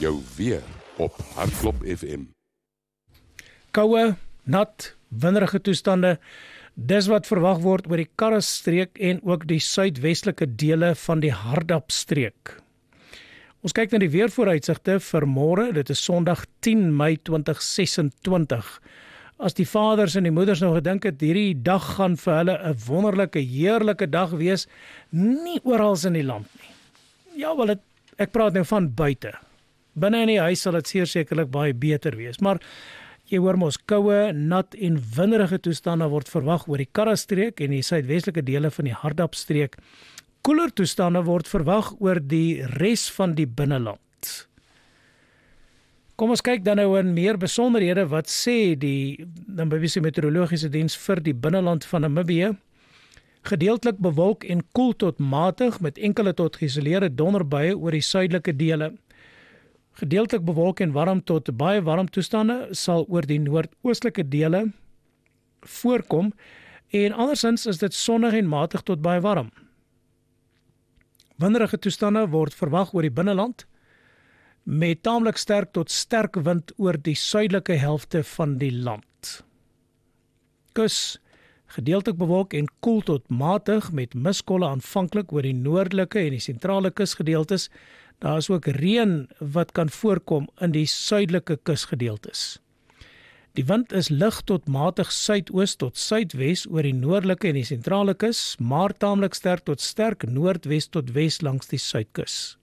jou weer op Hardklop FM. Koue, nat, winderige toestande, dis wat verwag word oor die Karoo-streek en ook die suidwestelike dele van die Hardap-streek. Ons kyk na die weervooruitsigte vir môre, dit is Sondag 10 Mei 2026. As die vaders en die moeders nou gedink het, hierdie dag gaan vir hulle 'n wonderlike, heerlike dag wees, nie oral in die land nie. Ja, wel, ek praat nou van buite. Binne in die huis sal dit sekerlik baie beter wees, maar jy hoor mos, koue, nat en winderige toestande word verwag oor die Karoo-streek en die suidwestelike dele van die Hardap-streek. Koeler toestande word verwag oor die res van die binneland. Kom ons kyk dan nou in meer besonderhede wat sê die Namibiese Meteorologiese Diens vir die binneland van Namibië. Gedeeltelik bewolk en koel tot matig met enkele tot geïsoleerde donderbuie oor die suidelike dele. Gedeeltelik bewolk en warm tot baie warm toestande sal oor die noordoostelike dele voorkom en andersins is dit sonnig en matig tot baie warm. Winderige toestande word verwag oor die binneland met taamlik sterk tot sterk wind oor die suidelike helfte van die land. Kus gedeeltelik bewolk en koel tot matig met miskolle aanvanklik oor die noordelike en die sentrale kusgedeeltes. Daar is ook reën wat kan voorkom in die suidelike kusgedeeltes. Die wind is lig tot matig suidoos tot suidwes oor die noordelike en die sentrale kus, maar taamlik sterk tot sterk noordwes tot wes langs die suidkus.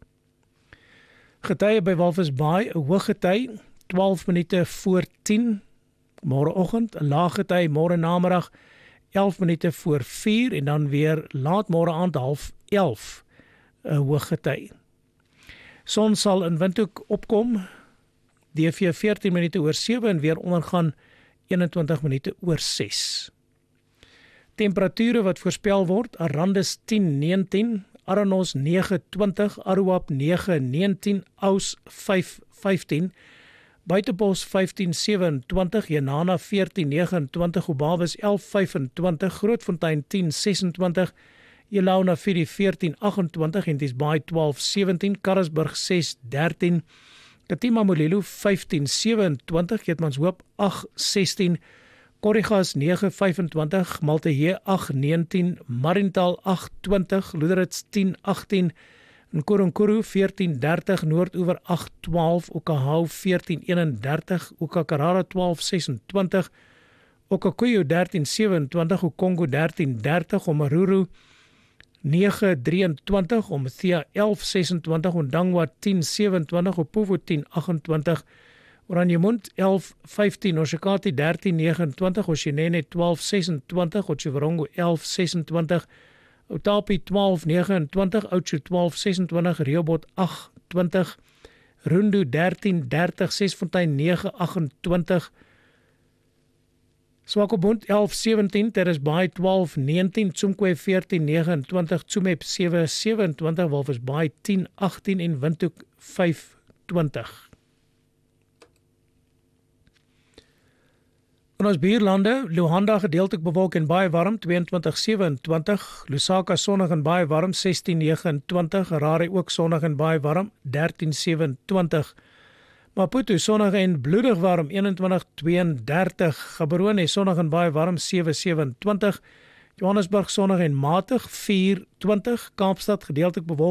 Getye by Walvis Bay, 'n hooggety 12 minute voor 10 môreoggend, 'n laaggety môre namiddag 11 minute voor 4 en dan weer laat môre aand 10:30 'n hooggety. Son sal in Windhoek opkom, DV 14 minute oor 7 en weer ondergaan 21 minute oor 6. Temperature wat voorspel word, Arandis 10-19, Aranos 9-20, Aruap 9-19, Aus 5-15, Buitepos 15-27, Jenana 14-29, Ubawis 11-25, Grootfontein 10-26, Elauna 14-28 en dis Baai 12-17, Karasburg 6-13, Katima Mulilo 15-27, Keetmanshoop 8-16, Korrigas 9-25, Maltehee 8-19, Mariental 8-20, Loederits 10-18, Nkoronkoru 14-30, Noordoewer 8-12, Okahau 14-31, Okakarara 12-26, Okakoyo 13-27, Okongo 13-30, Omaruru 9-23, Omothea 11-26, Ondangwa 10-27, Opovo 10-28, Oranjemund 11-15, Oshakati 13-29, Oshinene 12-26, Otjiwarongo 11-26, Otapi 12-29, Oudtshoorn 12-26, Rehoboth 8-20, Rundu 13-30, Sesfontein 9-28, Swakopmund 11-17, Terracebaai 12-19, Tsumkwe 14-29, Tsumeb 7-27, Walvis Bay 10-18 en Windhoek 5-20. In ons buurlande, Luanda gedeeltelik bewolk en baie warm 22-27, Lusaka sonnig en baie warm 16-29, Harare ook sonnig en baie warm 13-27, Maputo sonnig en bloedig warm 21-32, Gaborone sonnig en baie warm 7-27, Johannesburg sonnig en matig 4-20, Kaapstad gedeeltelik bewolk